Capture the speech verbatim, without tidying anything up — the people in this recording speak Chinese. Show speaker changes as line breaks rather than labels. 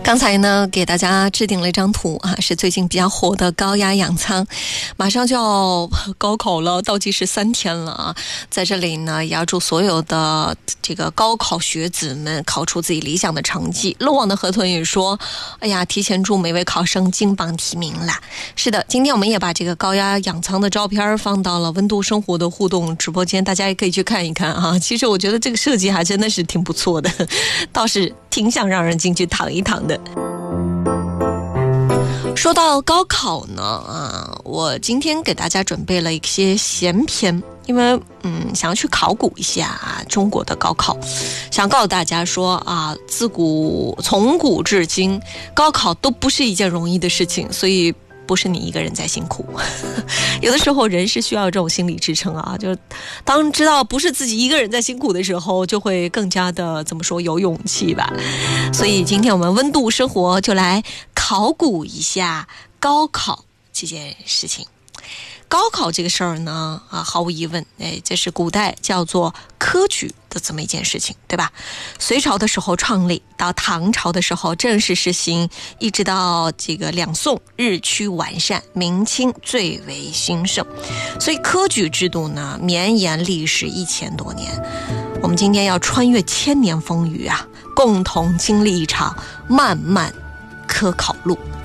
刚才呢给大家置顶了一张图啊，是最近比较火的高压氧舱，马上就要高考了，倒计时三天了啊！在这里呢，也要祝所有的这个高考学子们考出自己理想的成绩。漏网的河豚也说：“哎呀，提前祝每位考生金榜题名啦！”是的，今天我们也把这个高压氧舱的照片放到了温度生活的互动直播间，大家也可以去看一看啊。其实我觉得这个设计还真的是挺不错的，倒是挺想让人进去躺一躺的。说到高考呢，啊，我今天给大家准备了一些闲篇，因为嗯，想要去考古一下啊中国的高考，想告诉大家说啊，自古从古至今，高考都不是一件容易的事情，所以不是你一个人在辛苦。有的时候人是需要这种心理支撑啊，就当知道不是自己一个人在辛苦的时候，就会更加的怎么说有勇气吧。所以今天我们温度生活就来考古一下高考这件事情。高考这个事儿呢，啊，毫无疑问，哎，这是古代叫做科举的这么一件事情，对吧？隋朝的时候创立，到唐朝的时候正式实行，一直到这个两宋日趋完善，明清最为兴盛。所以科举制度呢，绵延历史一千多年。我们今天要穿越千年风雨啊，共同经历一场漫漫科考路。